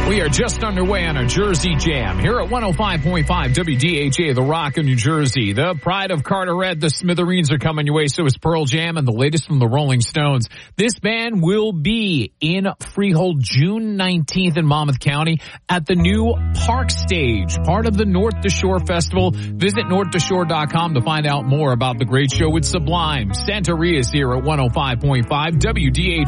We are just underway on a Jersey Jam here at 105.5 WDHA, The Rock in New Jersey. The pride of Carteret, the Smithereens are coming your way. So is Pearl Jam and the latest from the Rolling Stones. This band will be in Freehold June 19th in Monmouth County at the new Park Stage, part of the North to Shore Festival. Visit northtошore.com to find out more about the great show with Sublime. Santeria is here at 105.5 WDHA.